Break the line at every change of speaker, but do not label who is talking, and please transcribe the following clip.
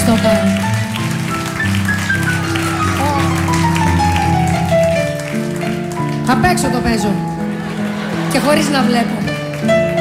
Ευχαριστώ πάρα. Απ' έξω το παίζω και χωρίς να βλέπω.